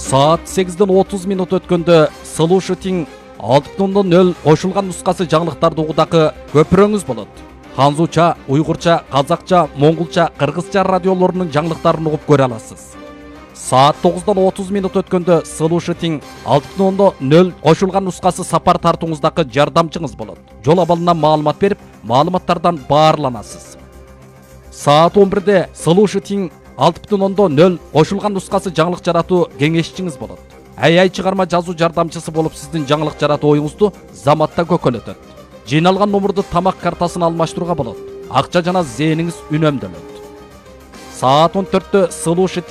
Saat 8:30 өткөндө Solution 6.0 кошулган нускасы жаңылыктарды угудагы көпүрөңүз болот. Ханзуча, уйгурча, казакча, монголча, кыргызча радиолорунун жаңылыктарын угуп көрө аласыз. Saat 9:30 өткөндө Solution 6.0 кошулган нускасы сапар тартууңуздагы жардамчыңыз болот. Жол абалынан маалымат берип, маалыматтардан баарланасыз. Saat 11-де Solution 6.0 кошулган нускасы жаңылык жаратуу кеңешчиңиз болот. Ай чыгарма жазуу жардамчысы болуп сиздин жаңылык жаратуу оюңузду заматта көкөлөтөт. Жыйналган номурду тамак картасын алмаштырууга болот. Акча жана зээниңиз үнөмдөлөт. Saat 14-тө Solution